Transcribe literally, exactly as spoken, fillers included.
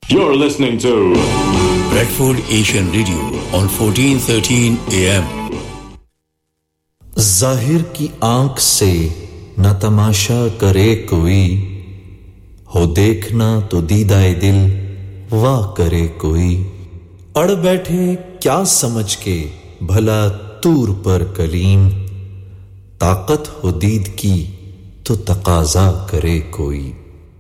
You're listening to Bradford Asian Radio on fourteen thirteen A M. ज़ाहिर की आंख से न तमाशा करे कोई हो देखना तो दीदाए दिल वाह करे कोई अड़ बैठे क्या समझ के भला तूर पर कलीम ताकत हो दीद की तो तकाजा करे कोई